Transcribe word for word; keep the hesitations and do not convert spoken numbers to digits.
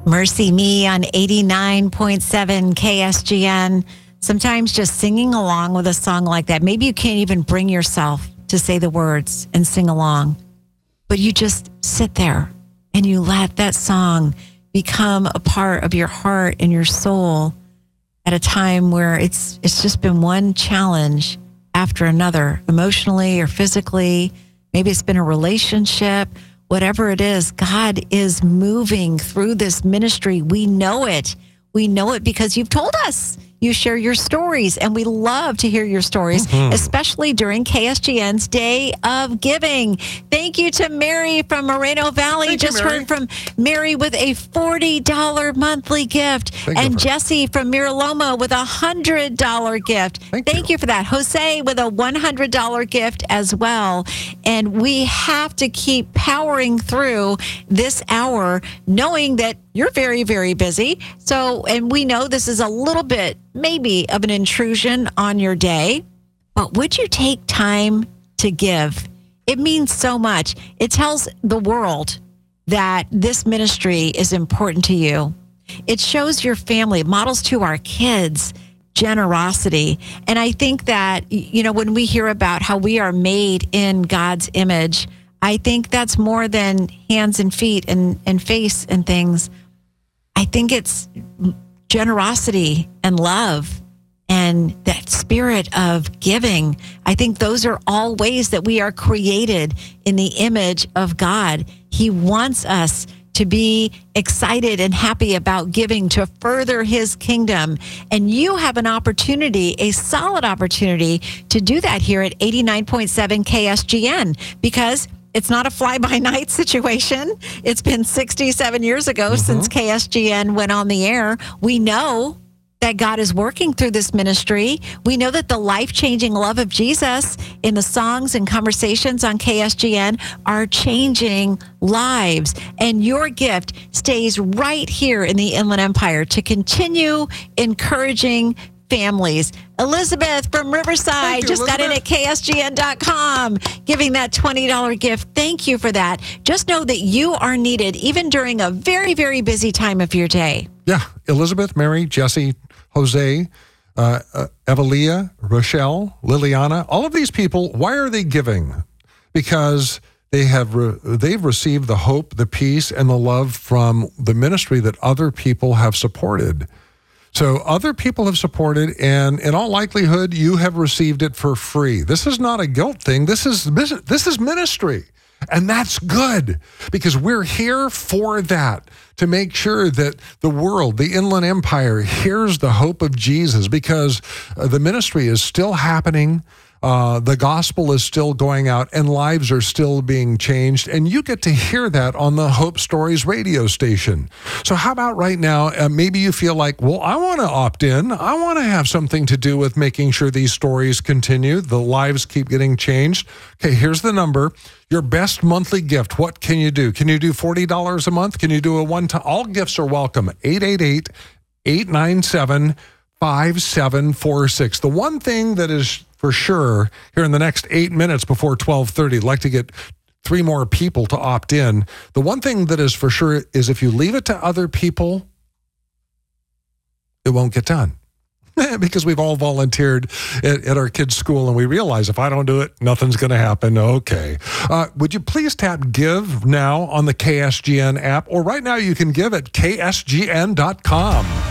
Mercy Me on eighty-nine point seven K S G N. Sometimes just singing along with a song like that, maybe you can't even bring yourself to say the words and sing along, but you just sit there and you let that song become a part of your heart and your soul at a time where it's it's just been one challenge after another, emotionally or physically. Maybe it's been a relationship. Whatever it is, God is moving through this ministry. We know it. We know it because you've told us. You share your stories, and we love to hear your stories, mm-hmm. especially during K S G N's Day of Giving. Thank you to Mary from Moreno Valley. Thank Just you, heard from Mary with a forty dollars monthly gift. Thank and you for- Jesse from Miraloma with a one hundred dollars gift. Thank, Thank you. you for that. Jose with a one hundred dollars gift as well. And we have to keep powering through this hour, knowing that you're very, very busy. So, and we know this is a little bit, maybe, of an intrusion on your day, but would you take time to give? It means so much. It tells the world that this ministry is important to you. It shows your family, models to our kids generosity. And I think that, you know, when we hear about how we are made in God's image, I think that's more than hands and feet and, and face and things. I think it's generosity and love and that spirit of giving. I think those are all ways that we are created in the image of God. He wants us to be excited and happy about giving to further his kingdom. And you have an opportunity, a solid opportunity to do that here at eighty-nine point seven K S G N, because it's not a fly-by-night situation. It's been sixty-seven years ago mm-hmm. since K S G N went on the air. We know that God is working through this ministry. We know that the life-changing love of Jesus in the songs and conversations on K S G N are changing lives. And your gift stays right here in the Inland Empire to continue encouraging families. Elizabeth from Riverside you, just Elizabeth. got in at K S G N dot com, giving that twenty dollars gift. Thank you for that. Just know that you are needed even during a very, very busy time of your day. Yeah, Elizabeth, Mary, Jesse, Jose, uh, uh, Evelia, Rochelle, Liliana, all of these people, why are they giving? Because they have re- they've received the hope, the peace, and the love from the ministry that other people have supported. So other people have supported, and in all likelihood, you have received it for free. This is not a guilt thing. This is this is ministry. And that's good, because we're here for that, to make sure that the world, the Inland Empire, hears the hope of Jesus, because uh, the ministry is still happening. Uh, the gospel is still going out, and lives are still being changed. And you get to hear that on the Hope Stories radio station. So how about right now, uh, maybe you feel like, well, I want to opt in. I want to have something to do with making sure these stories continue. The lives keep getting changed. Okay, here's the number. Your best monthly gift. What can you do? Can you do forty dollars a month? Can you do a one-time? All gifts are welcome. eight eight eight, eight nine seven, five seven four six. The one thing that is for sure here in the next eight minutes before twelve thirty, I'd like to get three more people to opt in. The one thing that is for sure is if you leave it to other people, it won't get done. Because we've all volunteered at, at our kids' school, and we realize if I don't do it, nothing's going to happen. Okay. Uh, would you please tap Give now on the K S G N app, or right now you can give at K S G N dot com.